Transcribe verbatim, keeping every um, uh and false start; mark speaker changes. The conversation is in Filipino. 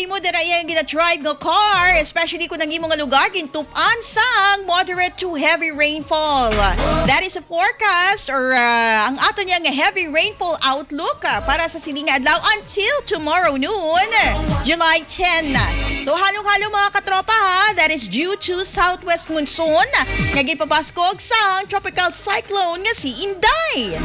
Speaker 1: imo dira yang gina-drive nga car, especially kung nang imo nga lugar gintup-an sang moderate to heavy rainfall. That is a forecast or uh, ang ato niya nga heavy rainfall outlook uh, para sa sining nga adlaw until tomorrow noon, July tenth. So halong-halo mga katropa ha, that is due to southwest monsoon nga gipapaskog sa tropical cyclone nga si Inday.